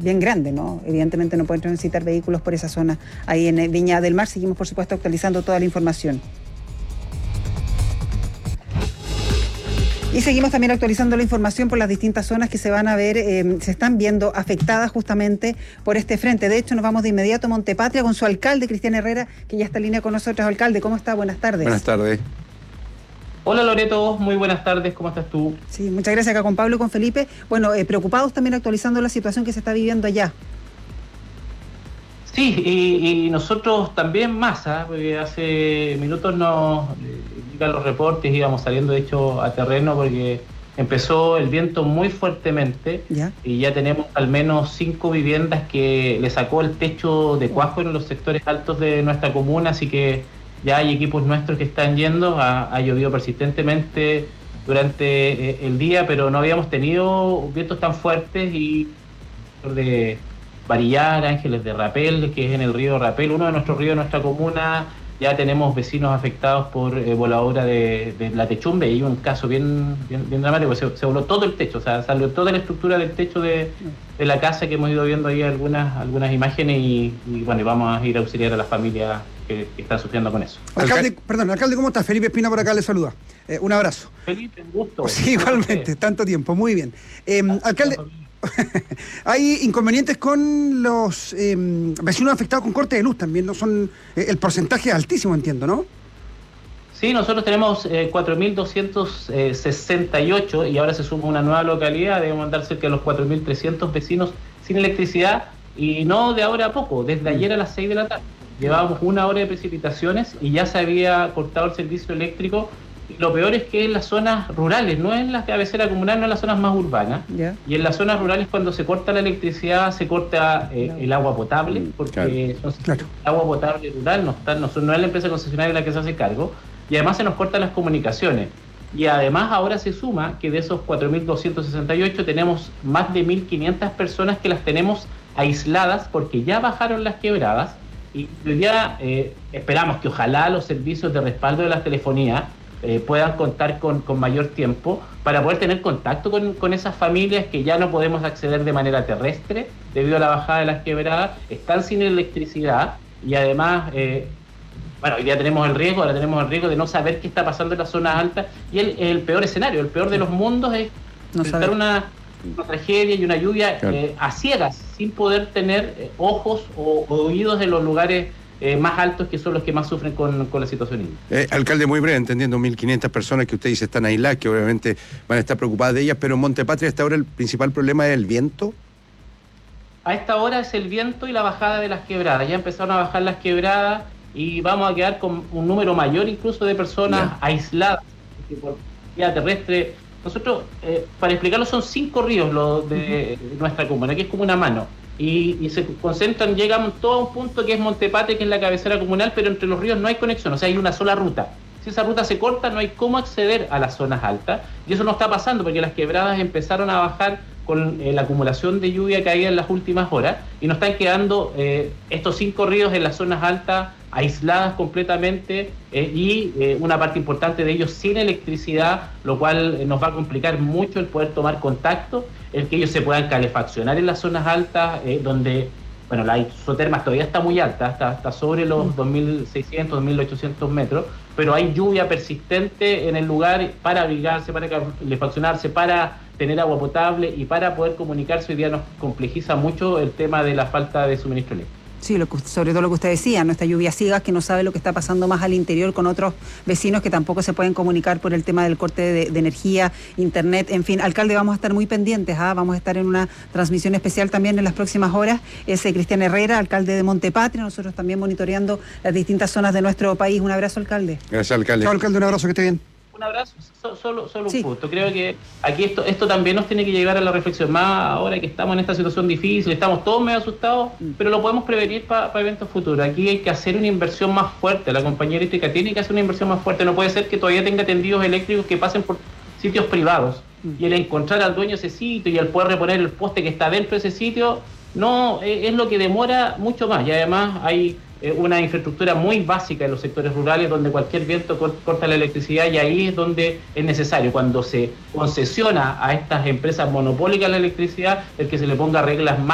bien grande, ¿no? Evidentemente no pueden transitar vehículos por esa zona ahí en Viña del Mar. Seguimos, por supuesto, actualizando toda la información. Y seguimos también actualizando la información por las distintas zonas que se van a ver, se están viendo afectadas justamente por este frente. De hecho, nos vamos de inmediato a Montepatria con su alcalde, Cristian Herrera, que ya está en línea con nosotros. Alcalde, ¿cómo está? Buenas tardes. Buenas tardes. Hola Loreto, muy buenas tardes, ¿cómo estás tú? Sí, muchas gracias, acá con Pablo y con Felipe. Bueno, preocupados también actualizando la situación que se está viviendo allá. Sí, y nosotros también más, porque hace minutos nos llegan los reportes, íbamos saliendo de hecho a terreno porque empezó el viento muy fuertemente. ¿Ya? Y ya tenemos al menos 5 viviendas que le sacó el techo de cuajo en los sectores altos de nuestra comuna, así que ya hay equipos nuestros que están yendo, ha llovido persistentemente durante el día, pero no habíamos tenido vientos tan fuertes y de Varillar, Ángeles de Rapel, que es en el río Rapel, uno de nuestros ríos de nuestra comuna. Ya tenemos vecinos afectados por voladura de la techumbre, y un caso bien dramático, se voló todo el techo, o sea, salió toda la estructura del techo de la casa, que hemos ido viendo ahí algunas imágenes y bueno, vamos a ir a auxiliar a las familias que están sufriendo con eso. Alcalde, ¿cómo estás? Felipe Espina por acá le saluda. Un abrazo. Felipe, un gusto. Sí, igualmente, tanto tiempo, muy bien. Alcalde, hay inconvenientes con los vecinos afectados con corte de luz también, ¿no? Son el porcentaje es altísimo, entiendo, ¿no? Sí, nosotros tenemos 4.268 y ahora se suma una nueva localidad, debemos andar cerca de los 4.300 vecinos sin electricidad, y no de ahora a poco, desde ayer a las 6 de la tarde. Llevábamos 1 hora de precipitaciones y ya se había cortado el servicio eléctrico. Lo peor es que en las zonas rurales, no en la cabecera comunal, no en las zonas más urbanas. Yeah. Y en las zonas rurales, cuando se corta la electricidad, se corta el agua potable, porque el agua potable rural no es la empresa concesionaria la que se hace cargo, y además se nos cortan las comunicaciones. Y además ahora se suma que de esos 4.268 tenemos más de 1.500 personas que las tenemos aisladas porque ya bajaron las quebradas, y hoy día esperamos que ojalá los servicios de respaldo de la telefonía puedan contar con mayor tiempo para poder tener contacto con esas familias que ya no podemos acceder de manera terrestre debido a la bajada de las quebradas, están sin electricidad, y además, bueno, hoy día tenemos el riesgo de no saber qué está pasando en las zonas altas, y el peor escenario, el peor de los mundos es enfrentar una tragedia y una lluvia a ciegas, sin poder tener ojos o oídos en los lugares más altos, que son los que más sufren con la situación. Alcalde, muy breve, entendiendo 1.500 personas que usted dice están aisladas, que obviamente van a estar preocupadas de ellas, pero en Montepatria hasta ahora el principal problema es el viento. A esta hora es el viento y la bajada de las quebradas. Ya empezaron a bajar las quebradas y vamos a quedar con un número mayor incluso de personas aisladas, porque por vía terrestre. Nosotros, para explicarlo, son 5 ríos los de nuestra comuna, que es como una mano. Y se concentran, llegamos todos a un punto que es Montepatria, que es la cabecera comunal, pero entre los ríos no hay conexión, o sea, hay una sola ruta. Si esa ruta se corta, no hay cómo acceder a las zonas altas, y eso no está pasando porque las quebradas empezaron a bajar con la acumulación de lluvia caída en las últimas horas, y nos están quedando estos 5 ríos en las zonas altas aisladas completamente, y una parte importante de ellos sin electricidad, lo cual nos va a complicar mucho el poder tomar contacto, el que ellos se puedan calefaccionar en las zonas altas, donde, bueno, la isoterma todavía está muy alta, está sobre los 2.600, 2.800 metros, pero hay lluvia persistente en el lugar para abrigarse, para calefaccionarse, para tener agua potable y para poder comunicarse. Hoy día nos complejiza mucho el tema de la falta de suministro eléctrico. Sí, sobre todo lo que usted decía, ¿no? Esta lluvia ciegas que no sabe lo que está pasando más al interior con otros vecinos que tampoco se pueden comunicar por el tema del corte de energía, internet, en fin. Alcalde, vamos a estar muy pendientes, vamos a estar en una transmisión especial también en las próximas horas. Es Cristian Herrera, alcalde de Montepatria, nosotros también monitoreando las distintas zonas de nuestro país. Un abrazo, alcalde. Gracias, alcalde. Chao, alcalde, un abrazo, que esté bien. Un abrazo, solo un punto. Creo que aquí esto también nos tiene que llevar a la reflexión, más ahora que estamos en esta situación difícil, estamos todos medio asustados, pero lo podemos prevenir para eventos futuros. Aquí hay que hacer una inversión más fuerte, la compañía eléctrica tiene que hacer una inversión más fuerte, no puede ser que todavía tenga tendidos eléctricos que pasen por sitios privados, y el encontrar al dueño de ese sitio y el poder reponer el poste que está dentro de ese sitio, no es lo que demora mucho más, y además hay una infraestructura muy básica en los sectores rurales donde cualquier viento corta la electricidad, y ahí es donde es necesario, cuando se concesiona a estas empresas monopólicas la electricidad, el que se le ponga reglas más